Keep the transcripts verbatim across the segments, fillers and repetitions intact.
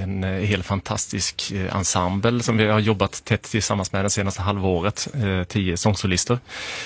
en helt fantastisk ensemble som vi har jobbat tätt tillsammans med det senaste halvåret, tio sångsolister.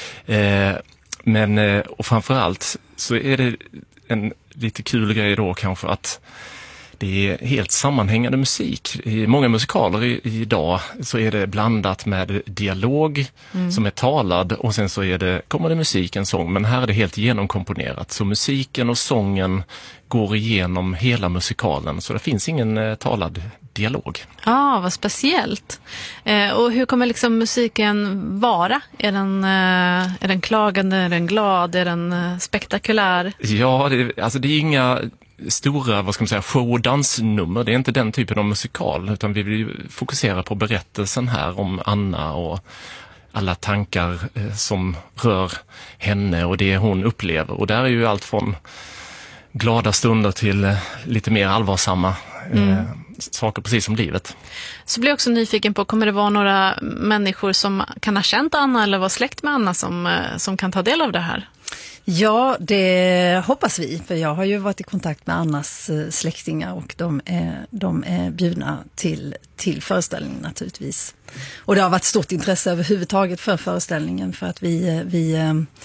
Men, och framförallt så är det en lite kul grej då kanske att det är helt sammanhängande musik. I många musikaler i, idag så är det blandat med dialog mm. som är talad och sen så är det, kommer det musik, en sång. Men här är det helt genomkomponerat. Så musiken och sången går igenom hela musikalen. Så det finns ingen eh, talad dialog. Ja, ah, vad speciellt. Eh, och hur kommer liksom musiken vara? Är den, eh, är den klagande, är den glad, är den eh, spektakulär? Ja, det, alltså det är inga stora, vad ska man säga, show- och dansnummer. Det är inte den typen av musikal, utan vi vill fokusera på berättelsen här om Anna och alla tankar eh, som rör henne och det hon upplever. Och där är ju allt från glada stunder till eh, lite mer allvarsamma eh, mm. saker, precis som livet. Så blir jag också nyfiken på, kommer det vara några människor som kan ha känt Anna eller vara släkt med Anna som, eh, som kan ta del av det här? Ja, det hoppas vi, för jag har ju varit i kontakt med Annas släktingar och de är, de är bjudna till, till föreställningen naturligtvis. Och det har varit stort intresse överhuvudtaget för föreställningen för att vi... vi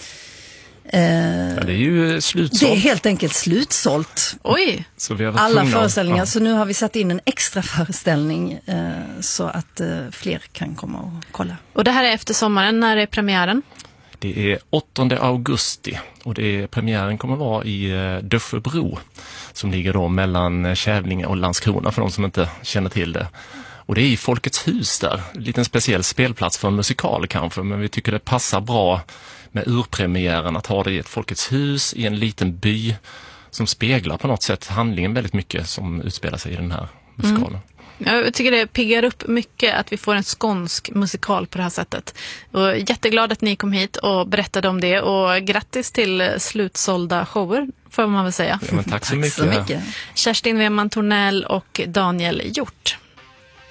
eh, ja, det är ju slutsålt. Det är helt enkelt slutsålt. Oj! Så vi har alla tvungna, föreställningar, ja. Så nu har vi satt in en extra föreställning eh, så att eh, fler kan komma och kolla. Och det här är efter sommaren, när är premiären? Det är åttonde augusti och det är, premiären kommer vara i Döffebro som ligger då mellan Kävlinge och Landskrona för de som inte känner till det. Och det är i Folkets hus där, en liten speciell spelplats för en musikal kanske, men vi tycker det passar bra med urpremiären att ha det i ett Folkets hus i en liten by som speglar på något sätt handlingen väldigt mycket som utspelar sig i den här musikalen. Mm. Jag tycker det piggar upp mycket att vi får en skånsk musikal på det här sättet. Och jätteglad att ni kom hit och berättade om det. Och grattis till slutsålda shower, får man väl säga. Ja, men tack så tack mycket. Så mycket. Kerstin Weman Tornell och Daniel Hjort.